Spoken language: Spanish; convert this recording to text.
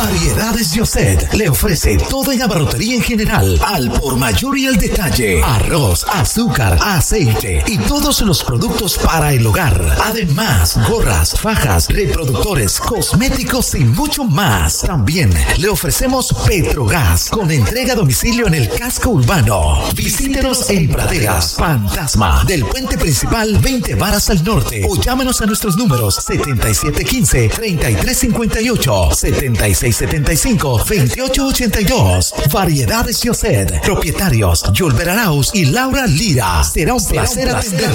Variedades Yosed le ofrece todo en abarrotería en general, al por mayor y al detalle. Arroz, azúcar, aceite y todos los productos para el hogar. Además, gorras, fajas, reproductores, cosméticos y mucho más. También le ofrecemos Petrogas con entrega a domicilio en el casco urbano. Visítenos en Praderas, Fantasma, del puente principal 20 varas al norte, o llámenos a nuestros números 7715-3358, 7675-2882. Variedades Yosed, propietarios Yulber Arauz y Laura Lira. Será un placer atender.